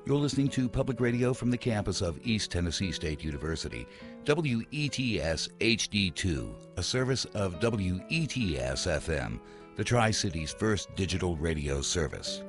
You're listening to public radio from the campus of East Tennessee State University, WETS HD2, a service of WETS FM, the Tri-Cities' first digital radio service.